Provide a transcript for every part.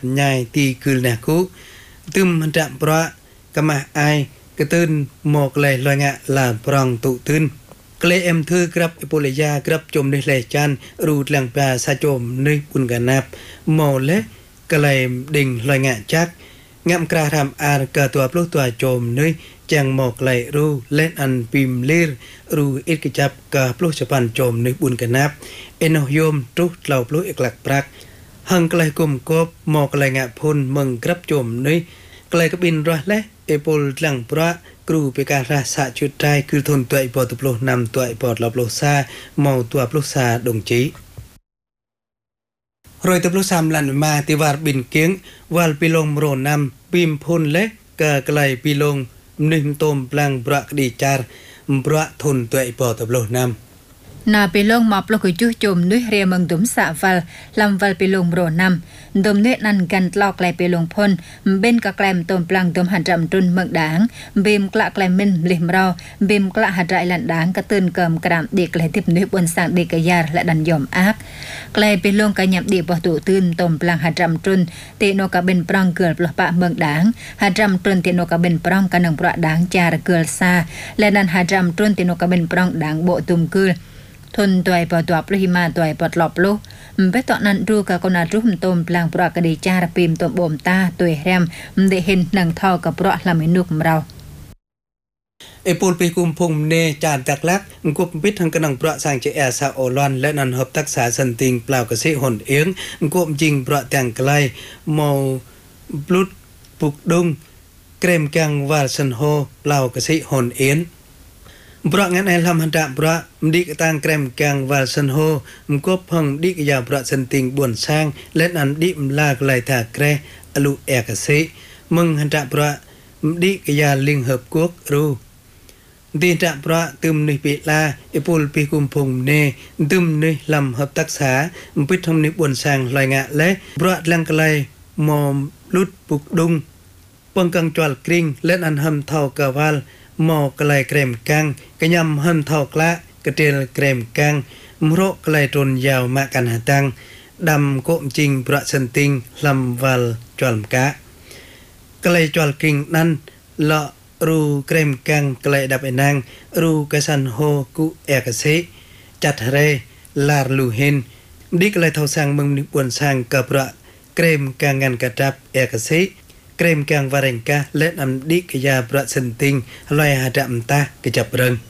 ใหญ่ตีคืนแหนคุตึมมันจะเพราะกะมาไอกระตื้นหมอกไหลลอยงะลาปรองตุตื้นเกลเอ็มทือกรับปุริยากรับจมในเลจันรูดแหลงปลาซาจมในปุนกันนับหมอเละกะไหลดิ่งลอยงะจักงามกระทำอาร์กะตัวปลุกตัวโจมในแจงหมอกไหลรูเล่นอันปิมเลีรรูอิกจับกะปลุกสปันโจมในปุนกันนับเอ็นโยมทุกเหล่าปลุกอีกหลักปรักหังไกลกุมกบหมอกไหลงะพลมึงกรับจมในไกลกบินรัและเอปลหลังพระกรูไปการราษาจุดใจคือทนตัวไอปอตุปโลนำตัวไอปอดลบโลซาเมาตัวปลุกซาดงจีรอยตุปโลซามลันมาติวาร์บินเกียงวาลปิลงโรนำปิมพลและกะไกลปิลงหนึ่งตมปลังปรักดีจาร์ปรักทนตัวไอปอตุปโลนำนาไปลงมาปลุกจุจมด้วยเรียมังดุมสะวัลลำวัลไปลงโรนำดมเนนันกันตลอกไกลไปลงพลเบนกะแกลมตมปลังตมหันจำตุนเมืองด่างเบมกละแกลมมินลิมเราเบมกละหัดไรลันด่างกระตือนเกิมกระดามเด็กไกลทิพนุยบนสังเด็กกยาและดันยอมอักไกลไปลงกะหยับเด็กปตุตื่นตมปลังหัดจำตุนเตโนกะเบนปรองเกิดปลปะเมืองด่างหัดจำตุนเตโนกะเบนปรองกันหนึ่งประด่างจาระเกิดซาและดันหัดจำตุนเตโนกะเบนปรองด่างโบตุมกือทนตัวไอปอตัวปลุหิมาตัวไอปอดหลบลุไปตอนนั้นดูกับคนอารุ่มตมปลางปลากระดีจาระปิมตัวบ่มตาตัวแรมได้เห็นหนังท่อกับเพราะลำนุกเราไอปูลปีกุมพงเนจานตักลักกุบปิดทางกระนังประสังเจแอซาโอลอนและนันหบตักษาสันติงเปล่ากระเสหนเอียงกุบจิงประแต่งไกลเมาบลุดปุกดุงเกรมกังวาสันโฮเปล่ากระเสหนเอียนเพราะงั้นไอ้ลำหันดาเพราะดิกต่างแกรมแกงวาสันโฮมก็พังดิกยาเพราะสันติงบวนสร้างและอันดิมลากไหลถากแกรอลุเอกเสมึงหันดาเพราะดิกยาลิงเหิบกวกรูดีดาเพราะตึมนิปิลาเอปูลปีกุมพงเนตึมนิลำหับตักษาปิดทำนิบวนสร้างลอยงะและเพราะลังกไลมอมลุดปุกดุงปังกังจวลกริงและอันหำเท่ากะวาลหมอกลายเกรมกังกระยำหันเท่ากละกระเตลเกรมกังมโรกลายตนยาวมากันหาตังดำโกมจริงประสันติงลำวัลจวลกะกลายจวลกริงนั้นเลาะรูเกรมกังกลายดับไอ้นางรูกสันโฮกุเอกเสจัดเรลาร์ลูเฮนดิกลายเท่าสังมึงนิบวนสังกับประเกรมกังงันกระดับเอกเสเกรมกังวารังกะและนำดิกยาประสันติงลอยหาดัมตากระจับเริง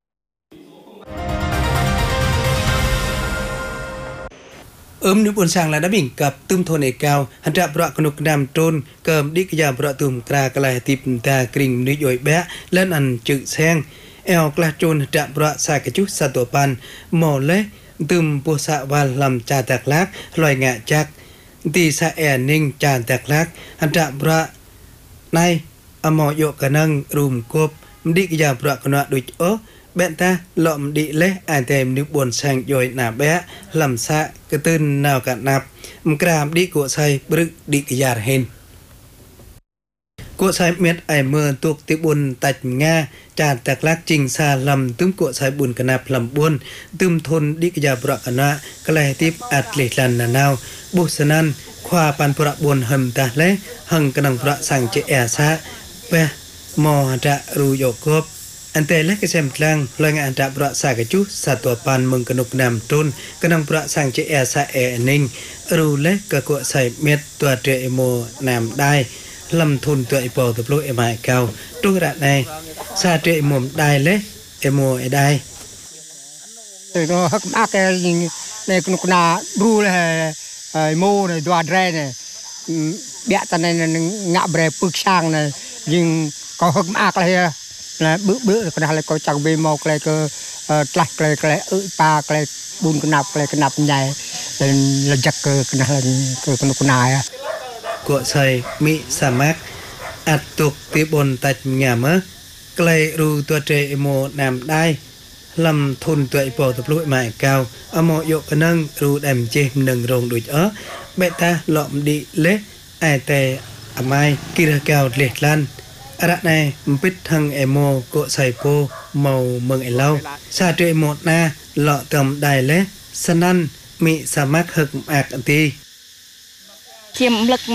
นิบุญสร้างและดับบิ่งกับตุ้มโทนเอกาวหันดับประกนุกนำต้นเกิมดิกยาประตุมกรากลายติปตากริ่งนิยอยแบะและอันจึกแซงเอลกลาโจนดับประสากจุสัตว์ปันหมอและตุ้มปุษาวาลำจาตักลักลอยงะจักตีสะแอนิ่งจานแตกลักอันดับระในอมอยกนังรุมกบดิกยาประกนดุจเบนตาหล่อมดิเละอันเต็มนึกบนแสงย่อยหนาแบะลำสะกระตื้นนาวกันนับมกรามดิกัวไซบรึกดิกยาเห็นกัวไซเม็ดไอเมื่อตุกติบุญตัดงาจานแตกลักจริงซาลำตึมกัวไซบุญกันนับลำบุญตึมทนดิกยาประกนะกลายทิพอัดเลลันนาวบุษนันขวาปันประบนหำตาและหังกนังประสังเจแอซะเปมอจะรูโยกบอันแต่และกระเซมกลางลอยงานดับประสากจุสัตว์ปันมึงกนุกนำต้นกนังประสังเจแอซะแอนิงรูและกะกัวใส่เม็ดตัวเตอโมนำได้ลำทุนตัวไอปอตัวโปรเอมาเก่าตุกระในซาเตอโมได้และเอโมได้ตัวฮักมากเลยในกนุกนารูเลยโมเนี่ยตัวแรกเนี่ยเบียดตอนนั้นงะเบรปึกช่างเนี่ยยิงก็ฮึกมากเลยนะบื้อก็ได้เลยก็จังเบมอกเลยก็ตลักเลยก็เลยปลาก็เลยบุญกนับเลยกนับใหญ่เป็นระจักก็ได้ก็กนุกนายก็ใส่มิสามักอัดตกที่บนตัดหยามไกลรูตัวเจโมนำได้ลำทุนตัวไอปอตะปลุยมาเก่าอโมยกนังรูดมเจมหนึ่งรงดุจเบตาหลอมดีเละไอแต่อไมกิรเกาเล็ดลันอะไรในปิดทางเอโมโกใส่โปเมาเมืองไอเล่าซาเตอโมนาหล่อเติมได้เละสนั่นมีสามักหึกอักตีเขียมลึก